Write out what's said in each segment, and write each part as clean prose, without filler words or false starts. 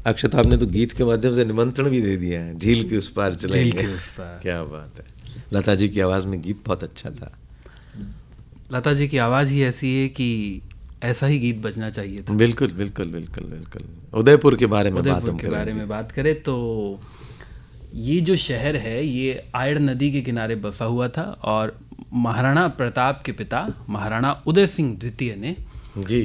अक्षता, आपने तो गीत के माध्यम से निमंत्रण भी दे दिया है, झील के उस पार चलेंगे। झील के उस पार। क्या बात है। लता जी की आवाज़ में गीत बहुत अच्छा था। लता जी की आवाज़ ही ऐसी है कि ऐसा ही गीत बजना चाहिए था। बिल्कुल बिल्कुल बिल्कुल बिल्कुल। उदयपुर के बारे में बात करें तो ये जो शहर है ये आयड़ नदी के किनारे बसा हुआ था और महाराणा प्रताप के पिता महाराणा उदय सिंह द्वितीय ने जी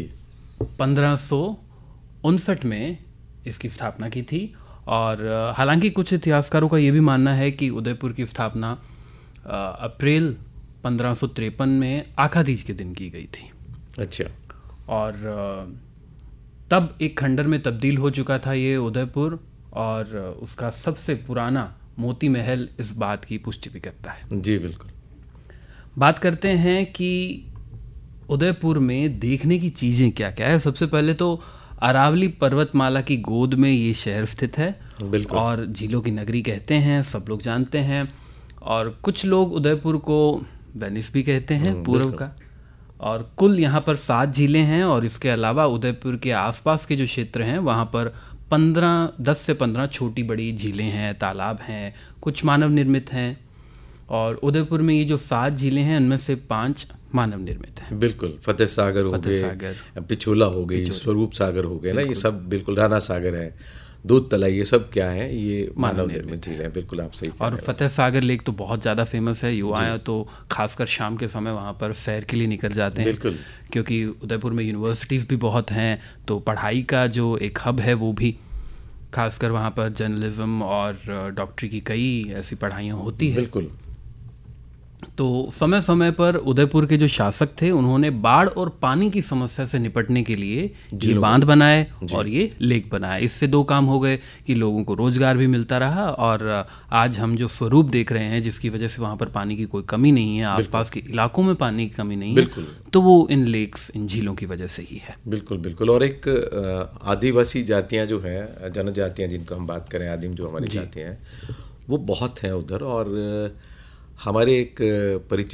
1559 में इसकी स्थापना की थी। और हालांकि कुछ इतिहासकारों का ये भी मानना है कि उदयपुर की स्थापना अप्रैल 1553 में आखातीज के दिन की गई थी। अच्छा। और तब एक खंडर में तब्दील हो चुका था ये उदयपुर, और उसका सबसे पुराना मोती महल इस बात की पुष्टि भी करता है। जी बिल्कुल। बात करते हैं कि उदयपुर में देखने की चीज़ें क्या क्या है। सबसे पहले तो अरावली पर्वतमाला की गोद में ये शहर स्थित है और झीलों की नगरी कहते हैं, सब लोग जानते हैं। और कुछ लोग उदयपुर को वेनिस भी कहते हैं पूर्व का। और कुल यहाँ पर 7 झीलें हैं और इसके अलावा उदयपुर के आसपास के जो क्षेत्र हैं वहाँ पर 10 से 15 छोटी बड़ी झीलें हैं, तालाब हैं, कुछ मानव निर्मित हैं। और उदयपुर में ये जो 7 झीलें हैं उनमें से 5 मानव निर्मित हैं। बिल्कुल। फतेह सागर हो गए, पिछोला हो गई, स्वरूप सागर हो गए ना, ये सब बिल्कुल, राणा सागर है, दूध तलाई, ये सब क्या है, ये मानव निर्मित झील है। बिल्कुल आप सही। और फतेह सागर लेक तो बहुत ज़्यादा फेमस है। युवा तो खासकर शाम के समय वहाँ पर सैर के लिए निकल जाते हैं। बिल्कुल। क्योंकि उदयपुर में यूनिवर्सिटीज़ भी बहुत हैं, तो पढ़ाई का जो एक हब है वो भी, खासकर वहाँ पर जर्नलिज्म और डॉक्टरी की कई ऐसी पढ़ाइयाँ होती हैं। बिल्कुल। तो समय समय पर उदयपुर के जो शासक थे उन्होंने बाढ़ और पानी की समस्या से निपटने के लिए ये बांध बनाए और ये लेक बनाए। इससे 2 काम हो गए कि लोगों को रोजगार भी मिलता रहा, और आज हम जो स्वरूप देख रहे हैं जिसकी वजह से वहाँ पर पानी की कोई कमी नहीं है, आसपास के इलाकों में पानी की कमी नहीं है, तो वो इन लेक्स, इन झीलों की वजह से ही है। बिल्कुल बिल्कुल। और एक आदिवासी जातियाँ जो हैं, जनजातियाँ जिनको हम बात करें, आदिम जो हमारी जातियाँ हैं, वो बहुत हैं उधर। और हमारे एक परिचित